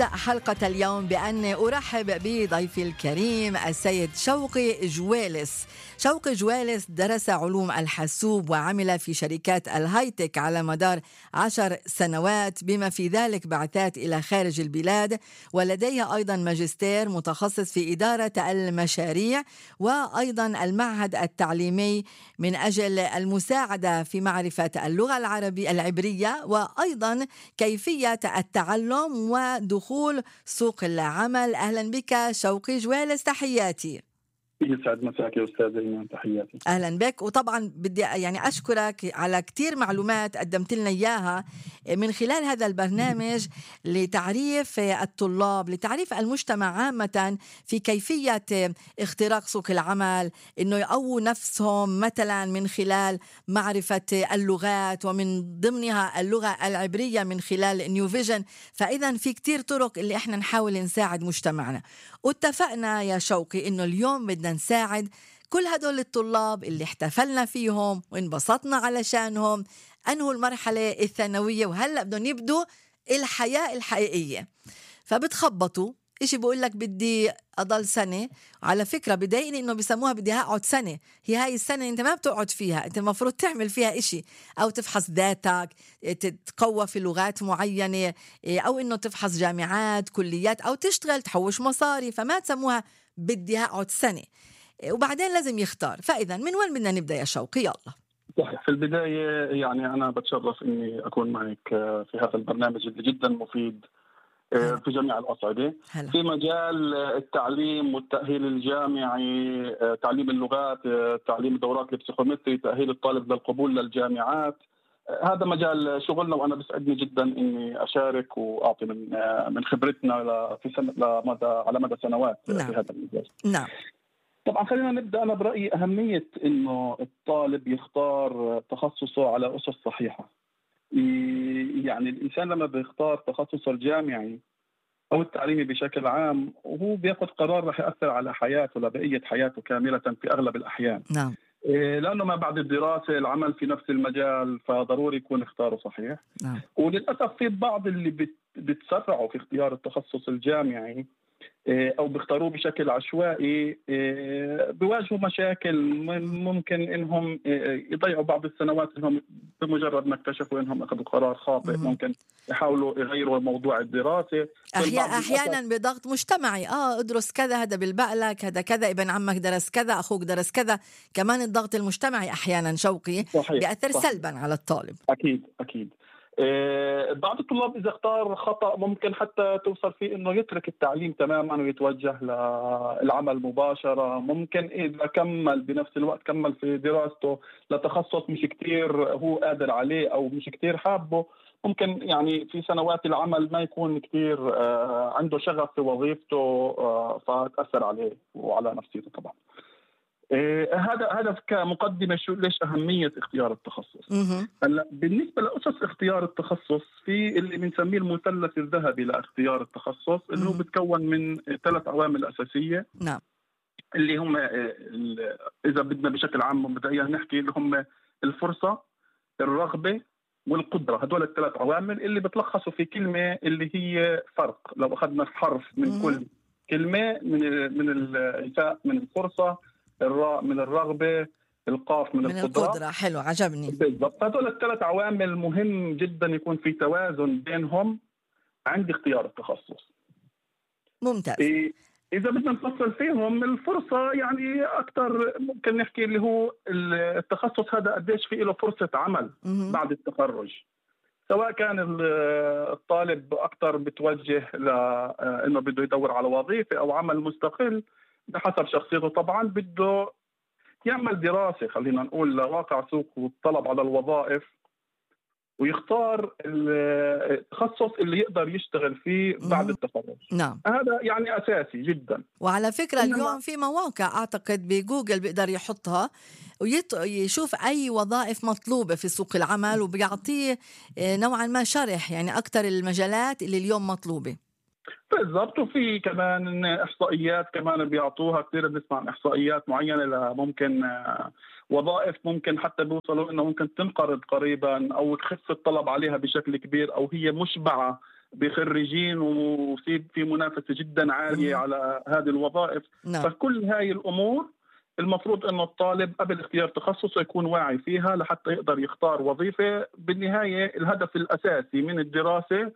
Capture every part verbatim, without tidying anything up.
حلقة اليوم بأن أرحب بضيفي الكريم السيد شوقي جوالس. شوقي جوالس درس علوم الحاسوب وعمل في شركات الهايتك على مدار عشر سنوات بما في ذلك بعثات إلى خارج البلاد، ولديه أيضا ماجستير متخصص في إدارة المشاريع وأيضا المعهد التعليمي من أجل المساعدة في معرفة اللغة العربية العبرية وأيضا كيفية التعلم ودخول سوق العمل. أهلا بك شوقي جوالس، تحياتي. يسعد مساك يا أستاذ إيمان، تحياتي. أهلا بك، وطبعا بدي يعني أشكرك على كتير معلومات قدمت لنا إياها من خلال هذا البرنامج لتعريف الطلاب، لتعريف المجتمع عامة في كيفية اختراق سوق العمل، إنه يقووا نفسهم مثلا من خلال معرفة اللغات ومن ضمنها اللغة العبرية من خلال نيو فيجن. فإذا في كتير طرق اللي إحنا نحاول نساعد مجتمعنا، واتفقنا يا شوقي إنه اليوم بدنا نساعد كل هدول الطلاب اللي احتفلنا فيهم وانبسطنا علشانهم، أنهوا المرحلة الثانوية وهلأ بدهم يبدوا الحياة الحقيقية. فبتخبطوا إشي بقول لك بدي أضل سنة، على فكرة بدايقني إنه بيسموها بدي أقعد سنة. هي هاي السنة أنت ما بتقعد فيها، أنت المفروض تعمل فيها إشي، أو تفحص ذاتك، تتقوى في لغات معينة، أو إنه تفحص جامعات كليات، أو تشتغل تحوش مصاري. فما تسموها بدي أقعد سنة، وبعدين لازم يختار. فإذا من وين بدنا نبدأ يا شوقي؟ يلا. صحيح. في البداية يعني أنا بتشرف إني أكون معك في هذا البرنامج اللي جدا مفيد هلا. في جميع الأصعدة هلا. في مجال التعليم والتأهيل الجامعي، تعليم اللغات، تعليم دورات البسيكومتري، تأهيل الطالب للقبول للجامعات. هذا مجال شغلنا، وأنا بسعدني جدا إني أشارك وأعطي من من خبرتنا في سنة لمدى على مدى سنوات. نعم. في هذا المجال. نعم. طبعا خلينا نبدأ. أنا برأيي أهمية إنه الطالب يختار تخصصه على أسس صحيحة. يعني الإنسان لما بيختار تخصصه الجامعي أو التعليمي بشكل عام، وهو بياخد قرار رح يأثر على حياته لبقية حياته كاملة في أغلب الأحيان. نعم. لأنه ما بعد الدراسة العمل في نفس المجال، فضروري يكون اختاره صحيح. نعم. وللأسف في بعض اللي بتسرعوا في اختيار التخصص الجامعي أو بيختاروه بشكل عشوائي، بيواجهوا مشاكل. ممكن إنهم يضيعوا بعض السنوات إنهم بمجرد ما اكتشفوا إنهم أخذوا قرار خاطئ. مم. ممكن يحاولوا يغيروا موضوع الدراسة. أحيانا أحيانا بضغط مجتمعي، آه ادرس كذا، هذا بالبقلك، هذا كذا، ابن عمك درس كذا، أخوك درس كذا. كمان الضغط المجتمعي أحيانا شوقي صحيح. بيأثر صحيح. سلبا على الطالب. أكيد أكيد. آه بعض الطلاب إذا اختار خطأ ممكن حتى توصل فيه إنه يترك التعليم تماما ويتوجه للعمل مباشرة. ممكن إذا كمل بنفس الوقت كمل في دراسته لتخصص مش كتير هو قادر عليه أو مش كتير حابه، ممكن يعني في سنوات العمل ما يكون كتير آه عنده شغف في وظيفته، آه فتأثر عليه وعلى نفسيته طبعا. إيه هذا هذا كمقدمة شو ليش أهمية اختيار التخصص. هلا بالنسبة لأسس اختيار التخصص، في اللي بنسميه المثلث الذهبي لاختيار التخصص، اللي هو بتكون من ثلاث عوامل أساسية. نعم. اللي هم إذا بدنا بشكل عام مبدئيا نحكي اللي هم الفرصة، الرغبة، والقدرة. هدول الثلاث عوامل اللي بتلخصوا في كلمة اللي هي فرق. لو أخذنا حرف من مم. كل كلمة، من من الفاء من الفرصة، الراء من الرغبة، القاف من, من القدرة. القدرة. حلو، عجبني. بالضبط. هذول الثلاث عوامل مهم جدا يكون في توازن بينهم عند اختيار التخصص. ممتاز. إيه إذا بدنا نفصل فيهم، الفرصة يعني أكثر ممكن نحكي اللي هو التخصص هذا قديش فيه له فرصة عمل م- بعد التخرج. سواء كان الطالب أكثر بتوجه لأنه بده يدور على وظيفة أو عمل مستقل بحسب شخصيته. طبعا بده يعمل دراسة، خلينا نقول لواقع سوق والطلب على الوظائف، ويختار التخصص اللي يقدر يشتغل فيه بعد التخرج. نعم. هذا يعني أساسي جدا. وعلى فكرة اليوم في مواقع أعتقد بجوجل بيقدر يحطها ويشوف أي وظائف مطلوبة في سوق العمل، وبيعطيه نوعا ما شرح يعني أكتر المجالات اللي اليوم مطلوبة. بالضبط. وفي كمان إحصائيات كمان بيعطوها كثير. بنسمع عن إحصائيات معينة ممكن وظائف ممكن حتى بيوصلوا إنه ممكن تنقرض قريبا أو تخف الطلب عليها بشكل كبير، أو هي مشبعة بخريجين وفي في منافسة جدا عالية مهم. على هذه الوظائف. نعم. فكل هاي الأمور المفروض أنه الطالب قبل اختيار تخصصه يكون واعي فيها لحتى يقدر يختار وظيفة. بالنهاية الهدف الأساسي من الدراسة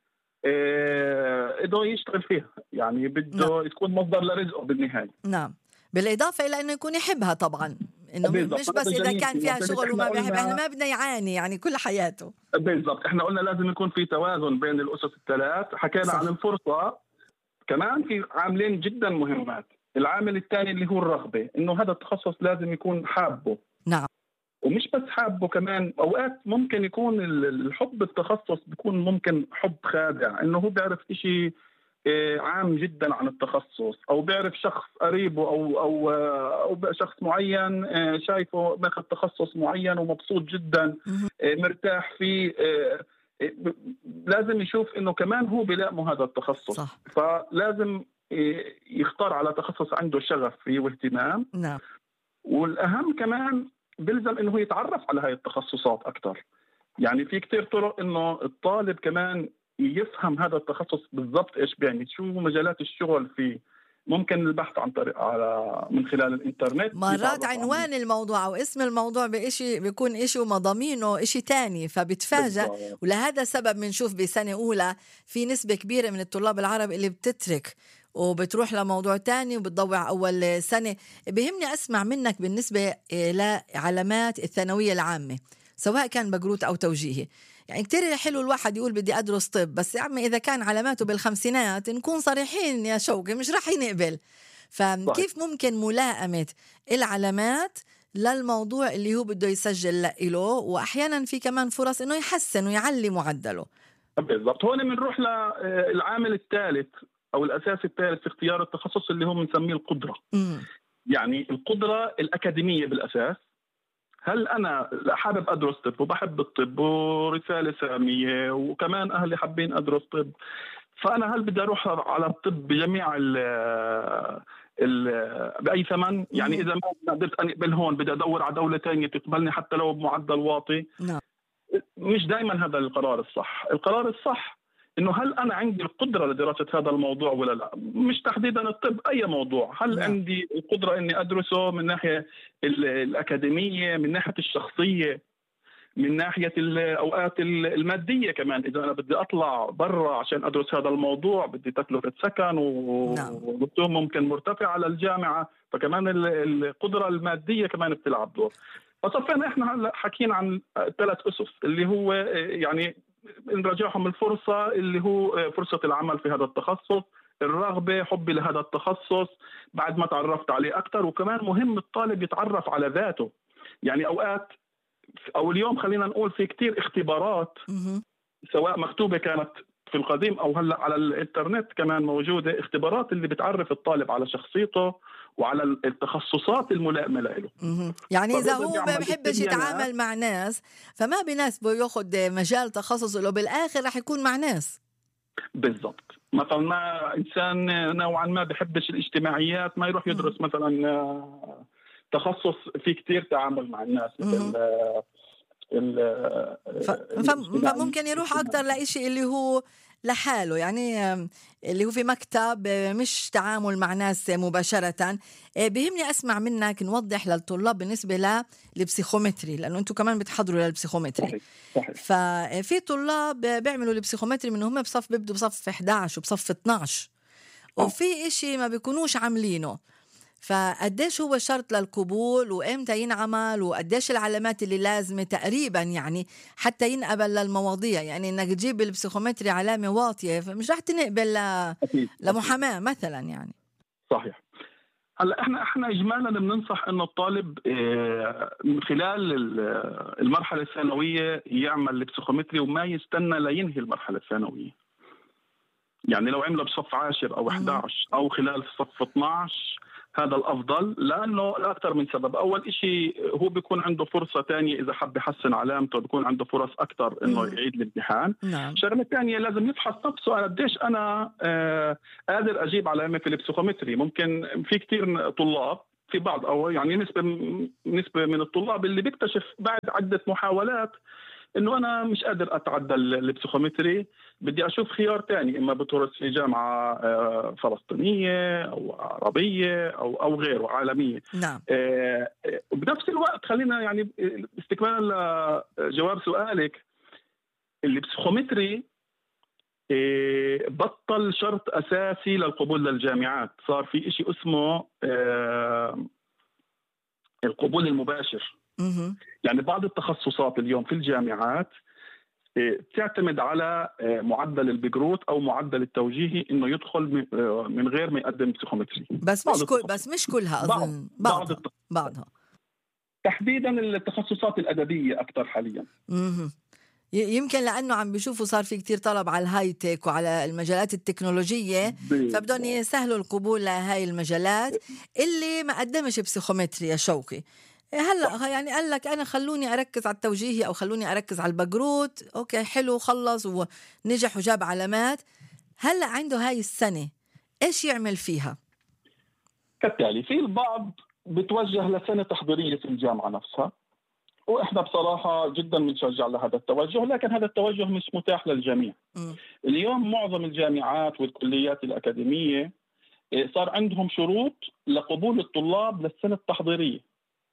إيه إنه يشتغل فيها، يعني نعم. بده تكون مصدر لرزقه بالنهاية. نعم، بالإضافة إلى إنه يكون يحبها طبعا، إنه م- بالضبط، مش هذا بس إذا جميل كان فيها. فيها عشان هيك شغل احنا وما بيحب، إحنا قلنا ما بدنا يعاني يعني كل حياته. بالضبط، احنا قلنا لازم يكون في توازن بين الأسس الثلاث. حكينا عن صح. الفرصة، كمان في عاملين جدا مهمات. العامل الثاني اللي هو الرغبة، انه هذا التخصص لازم يكون حابه، نعم. ومش بس حابه، كمان اوقات ممكن يكون ال- الحب التخصص بيكون ممكن حب خادع، انه هو بيعرف اشي آه، عام جدا عن التخصص، او بيعرف شخص قريبه او او آه، او شخص معين آه، شايفه ماخذ تخصص معين ومبسوط جدا مهم. آه، مرتاح فيه. آه، آه، ب- لازم يشوف انه كمان هو بيلائمه هذا التخصص. صح. فلازم آه، يختار على تخصص عنده شغف فيه واهتمام. نعم. والأهم كمان بيلزم إنه يتعرف على هاي التخصصات أكتر. يعني في كتير طرق إنه الطالب كمان يفهم هذا التخصص بالضبط إيش بيعني، شو مجالات الشغل فيه. ممكن البحث عن طريق على من خلال الإنترنت مرات يتعرف عنه. عنوان الموضوع أو اسم الموضوع بإشي بيكون إشي ومضامينه إشي تاني، فبتفاجأ. بالضبط. ولهذا السبب بنشوف بسنة أولى في نسبة كبيرة من الطلاب العرب اللي بتترك وبتروح لموضوع تاني وبتضوع أول سنة. بهمني أسمع منك بالنسبة لعلامات الثانوية العامة، سواء كان بقروت أو توجيهي. يعني كتير حلو الواحد يقول بدي أدرس طب، بس يا عمي إذا كان علاماته بالخمسينات نكون صريحين يا شوقي مش راح ينقبل. صحيح. فكيف ممكن ملائمة العلامات للموضوع اللي هو بده يسجل له، وأحيانا في كمان فرص إنه يحسن ويعلي معدله. بالضبط، هون بنروح للعامل الثالث أو الأساس الثالث في اختيار التخصص اللي هو بنسميه القدرة. مم. يعني القدرة الأكاديمية بالأساس. هل أنا حابب أدرس طب وبحب الطب ورسالة سامية وكمان أهلي حابين أدرس طب، فأنا هل بدي أروح على الطب بجميع ال ال بأي ثمن؟ يعني مم. إذا ما قدرت أقبل هون بدي أدور على دولة تانية تقبلني حتى لو بمعدل واطي. نعم. مش دائما هذا القرار الصح. القرار الصح إنه هل أنا عندي القدرة لدراسة هذا الموضوع ولا لا؟ مش تحديدا الطب، أي موضوع. هل نعم. عندي القدرة إني أدرسه من ناحية ال- الأكاديمية، من ناحية الشخصية، من ناحية الأوقات المادية كمان. إذا أنا بدي أطلع برا عشان أدرس هذا الموضوع بدي تكلفة سكن نعم. ورسوم ممكن مرتفعة على الجامعة، فكمان ال- القدرة المادية كمان بتلعب دور. فصفينا إحنا هلا حكينا عن ثلاث أسس اللي هو يعني نراجعهم: الفرصة اللي هو فرصة العمل في هذا التخصص، الرغبة حبي لهذا التخصص بعد ما تعرفت عليه أكتر، وكمان مهم الطالب يتعرف على ذاته. يعني أوقات أو اليوم خلينا نقول في كتير اختبارات مهم. سواء مكتوبة كانت في القديم أو هلأ على الإنترنت كمان موجودة، اختبارات اللي بتعرف الطالب على شخصيته وعلى التخصصات الملائمة له. مهم. يعني إذا فبيقدر هو ما يعمل بحبش استبيانات. يتعامل مع ناس فما بيناسبه ياخد مجال تخصص له، بالآخر رح يكون مع ناس. بالضبط. مثلا ما إنسان نوعا ما بحبش الاجتماعيات ما يروح مهم. يدرس مثلا آه، تخصص فيه كتير تعامل مع الناس مثل مهم. ال- ال- ف... ف... فممكن يروح أكتر لإشي اللي هو لحاله، يعني آم، اللي هو في مكتب، آه، مش تعامل مع ناس مباشرة. آه، بهمني أسمع منك نوضح للطلاب بالنسبة للبسيخومتري، لأنه أنتوا كمان بتحضروا للبسيخومتري. صحيح. صحيح. ففي طلاب بيعملوا البسيخومتري من هم بصف بيبدوا بصف إحدى عشر وبصف اثناشر، آه. وفي إشي ما بيكونوش عاملينه. فقديش هو شرط للقبول وإمتى ينعمل وقديش العلامات اللي لازمة تقريبا يعني حتى ينقبل للمواضيع؟ يعني إنك تجيب البسيخومتري علامة واطية فمش رح تنقبل ل... أكيد. أكيد. لمحاماة مثلا يعني. صحيح. هلا احنا احنا اجمالا بننصح انه الطالب آه، من خلال ال- المرحله الثانويه يعمل البسيخومتري وما يستنى لينهي المرحله الثانويه. يعني لو عمله بصف عاشر او مهم. إحدى عشر او خلال صف اثناشر هذا الافضل، لانه لاكثر من سبب. اول إشي هو بيكون عنده فرصه ثانيه اذا حب يحسن علامته، بيكون عنده فرص اكثر انه مم. يعيد الامتحان. نعم. شغله ثانيه لازم يفحص نفسه، انا قديش انا آه قادر اجيب علامه في البسيخومتري. ممكن في كثير طلاب، في بعض او يعني نسبه نسبه من الطلاب اللي بيكتشف بعد عده محاولات إنه أنا مش قادر أتعدى البسيكومتري، بدي أشوف خيار تاني، إما بدرس في جامعة آه، فلسطينية أو عربية أو أو غيره عالمية. نعم. آه، آه، بنفس الوقت خلينا يعني استكمالا لجواب سؤالك، البسيكومتري إيه، بطل شرط أساسي للقبول للجامعات. صار في إشي اسمه آه، القبول المباشر. مه. يعني بعض التخصصات اليوم في الجامعات إيه، تعتمد على آه، معدل البجروت أو معدل التوجيهي إنه يدخل من آه، من غير ما يقدم بسيكومتري. بس بعض مش كل التخصصات بس مش كلها بعض أظن، بعض بعضها التخصصات بعضها. تحديدا التخصصات الأدبية أكثر حاليا. مه. ي- يمكن لأنه عم بيشوفوا صار في كتير طلب على الهاي تك وعلى المجالات التكنولوجية، فبدهم بالضبط. يسهلوا القبول لهاي المجالات. اللي ما قدمش بسيكومتري يا شوقي هلا يعني قال لك أنا خلوني أركز على التوجيهي أو خلوني أركز على البجروت، أوكي حلو، خلص ونجح وجاب علامات. هلا عنده هاي السنة إيش يعمل فيها؟ كالتالي في البعض بتوجه لسنة تحضيرية في الجامعة نفسها، واحنا بصراحه جدا بنشجع لهذا التوجه، لكن هذا التوجه مش متاح للجميع. م. اليوم معظم الجامعات والكليات الاكاديميه إيه، صار عندهم شروط لقبول الطلاب للسنه التحضيرية.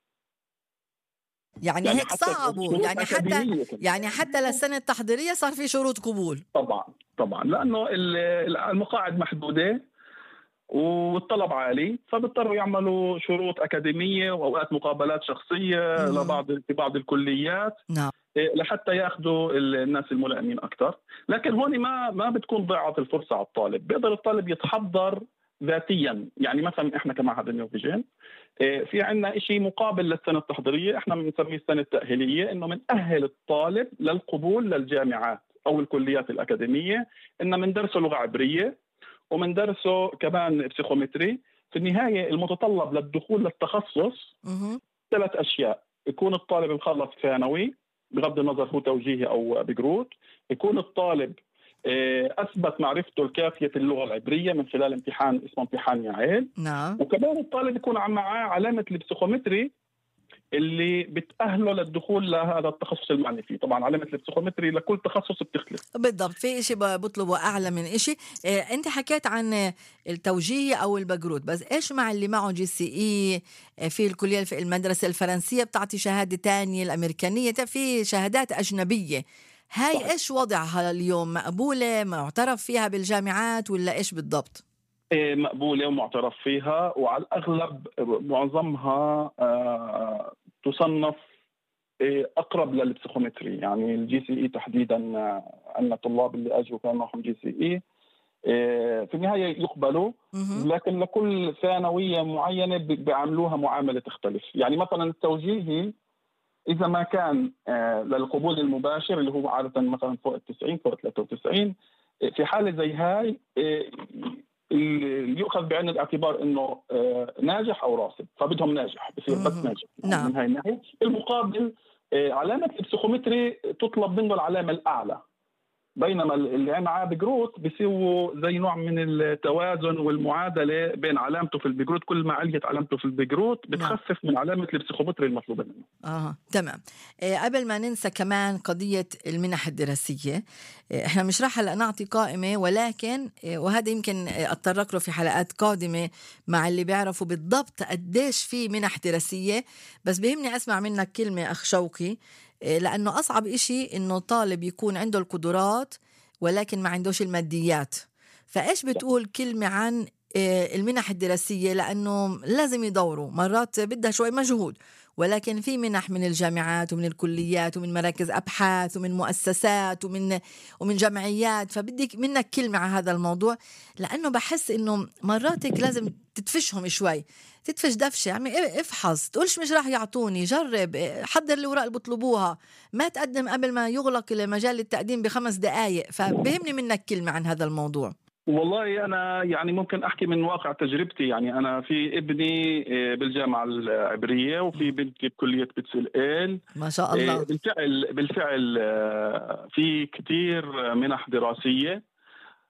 يعني, يعني هيك حتى صعبوا، شروط يعني حتى اكاديميه كمان. يعني حتى للسنة التحضيرية صار في شروط قبول. طبعا طبعا لانه ال- المقاعد محدوده والطلب عالي، فبيضطروا يعملوا شروط اكاديميه واوقات مقابلات شخصيه م. لبعض في بعض الكليات نعم. لحتى ياخذوا الناس الملائمين اكثر. لكن هون ما ما بتكون ضاعت الفرصه على الطالب، بيقدر الطالب يتحضر ذاتيا. يعني مثلا احنا كمعهد النيوفيجن في عندنا شيء مقابل للسنه التحضيريه، احنا بنسميه السنه التاهيليه، انه بنأهل الطالب للقبول للجامعات او الكليات الاكاديميه، انه بندرسه لغه عبريه ومندرسه كمان بسيكومتري. في النهايه المتطلب للدخول للتخصص م. ثلاث اشياء: يكون الطالب مخلص ثانوي بغض النظر هو توجيهي او بجروت، يكون الطالب اثبت معرفته الكافيه اللغه العبريه من خلال امتحان اسمه امتحان يعيل، نعم. وكمان الطالب يكون معاه علامه البسيكومتري اللي بتأهله للدخول لهذا التخصص المعني فيه. طبعا علامة البسيكومتري لكل تخصص بتختلف. بالضبط، في إشي بطلبه أعلى من إشي. إيه، أنت حكيت عن التوجيهي أو البجروت، بس إيش مع اللي معه جي سي إي؟ في الكلية في المدرسة الفرنسية بتعطي شهادة تانية، الأمريكانية في شهادات أجنبية. هاي صحيح. إيش وضعها اليوم؟ مقبولة، معترف فيها بالجامعات ولا إيش بالضبط؟ مقبولة ومعترف فيها، وعلى الأغلب معظمها آه تصنف أقرب للبسيكومتري. يعني الجي سي إي تحديدا أن الطلاب اللي أجوا كان معهم جي سي إي في النهاية يقبلوا، لكن لكل ثانوية معينة بيعملوها معاملة تختلف. يعني مثلا التوجيهي إذا ما كان للقبول المباشر اللي هو عادة مثلا فوق التسعين فوق ثلاثة وتسعين، في حالة زي هاي يؤخذ بعين الاعتبار انه ناجح او راسب، فبدهم ناجح بصير بس ناجح. نعم. من هاي الناحيه المقابل علامه البسيكومتري تطلب منه العلامه الاعلى، بينما اللي معاه بجروت بيسووا زي نوع من التوازن والمعادله بين علامته في البجروت. كل ما عليت علامته في البجروت بتخفف نعم. من علامه البسيكومتري المطلوبه منه. اه تمام. إيه قبل ما ننسى كمان قضيه المنح الدراسيه، إيه احنا مش راح هلا نعطي قائمه، ولكن إيه وهذا يمكن اتطرق له في حلقات قادمه مع اللي بيعرفوا بالضبط قديش في منح دراسيه. بس بيهمني اسمع منك كلمه اخ شوقي، لأنه أصعب إشي إنه طالب يكون عنده القدرات ولكن ما عندوش الماديات. فإيش بتقول كلمة عن المنح الدراسية؟ لأنه لازم يدوروا، مرات بدها شوي مجهود، ولكن في منح من الجامعات ومن الكليات ومن مراكز أبحاث ومن مؤسسات ومن ومن جمعيات. فبدي منك كلمة عن هذا الموضوع، لأنه بحس إنه مراتك لازم تدفشهم شوي، تدفش دفشة، يعني افحص، تقولش مش راح يعطوني، جرب، حضر الأوراق اللي بطلبوها، ما تقدم قبل ما يغلق المجال التقديم بخمس دقايق. فبهمني منك كلمة عن هذا الموضوع. والله أنا يعني ممكن أحكي من واقع تجربتي. يعني أنا في ابني بالجامعة العبرية وفي بنتي بكلية بتسلقيل ما شاء الله. بالفعل بالفعل في كتير منح دراسية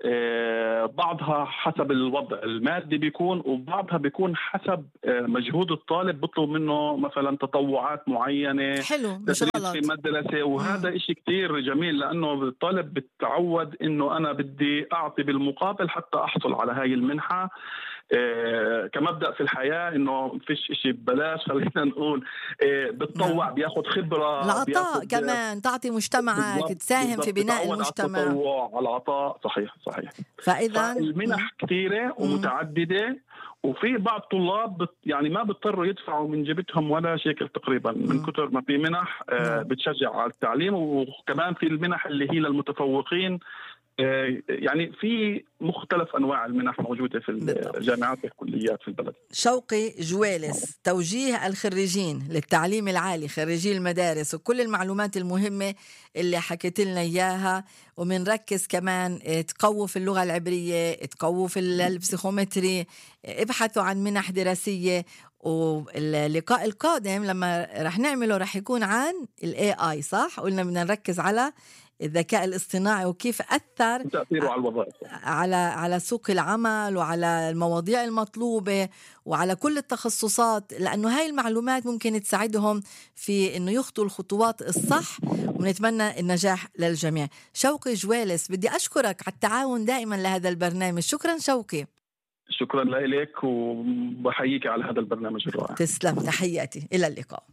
آه، بعضها حسب الوضع المادي بيكون، وبعضها بيكون حسب آه، مجهود الطالب، بطلب منه مثلا تطوعات معينة، حلو، مش تدريس غلط. في مدرسة، وهذا مم. إشي كتير جميل، لأنه الطالب بتعود إنه أنا بدي أعطي بالمقابل حتى أحصل على هاي المنحة. آه، كمبدأ في الحياة إنه فيش إشي ببلاش، خلينا نقول آه، بتطوع، نعم. بياخد خبرة، العطاء بياخد كمان، تعطي مجتمعك، بالضبط تساهم في بالضبط بناء بتعود على المجتمع. التطوع، على العطاء. صحيح صحيح. فإذا فالمنح كثيرة مم. ومتعددة، وفي بعض طلاب بت يعني ما بيضطروا يدفعوا من جيبتهم ولا شيكل تقريبا، من مم. كثر ما في منح آه، نعم. بتشجع على التعليم. وكمان في المنح اللي هي للمتفوقين، آه، يعني في مختلف أنواع المنح موجودة في بالضبط. الجامعات والكليات في البلد. شوقي جويلس، توجيه الخريجين للتعليم العالي، خريجي المدارس، وكل المعلومات المهمة اللي حكيت لنا إياها. ومنركز كمان اه، تقووا في اللغة العبرية، تقووا في ال- البسيخومتري، اه، ابحثوا عن منح دراسية. واللقاء القادم لما رح نعمله رح يكون عن ال إيه آي، صح؟ قلنا بدنا نركز على الذكاء الاصطناعي وكيف أثر تأثيره على الوظائف. على على سوق العمل وعلى المواضيع المطلوبة وعلى كل التخصصات، لأنه هاي المعلومات ممكن تساعدهم في إنه يخطوا الخطوات الصح، ونتمنى النجاح للجميع. شوقي جويلس، بدي أشكرك على التعاون دائما لهذا البرنامج. شكرا شوقي. شكرا لك، وبحييك على هذا البرنامج الرائع. تسلم، تحياتي، إلى اللقاء.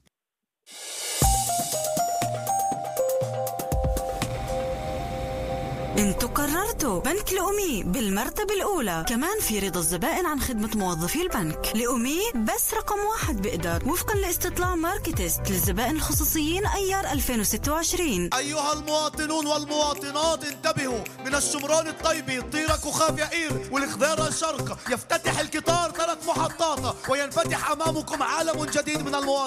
انتوا قررتوا بنك لأمي بالمرتبة الأولى، كمان في رضا الزبائن عن خدمة موظفي البنك. لأمي بس رقم واحد بقدر، وفقا لاستطلاع ماركتست للزبائن الخصوصيين أيار ألفين وستة وعشرين. أيها المواطنون والمواطنات، انتبهوا، من الشمرون الطيبي طيرك وخاف يعير والخضيرة الشرق يفتتح القطار ثلاث محطات، وينفتح أمامكم عالم جديد من المواطنين.